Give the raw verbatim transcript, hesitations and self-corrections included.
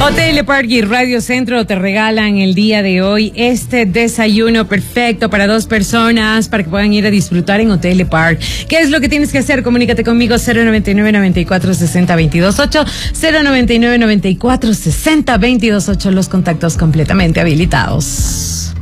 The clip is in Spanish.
Hotel Park y Radio Centro te regalan el día de hoy este desayuno perfecto para dos personas para que puedan ir a disfrutar en Hotel Park. ¿Qué es lo que tienes que hacer? Comunícate conmigo cero noventa y nueve, noventa y cuatro, sesenta, veintidós ocho, cero noventa y nueve, noventa y cuatro, sesenta, veintidós ocho, los contactos completamente habilitados.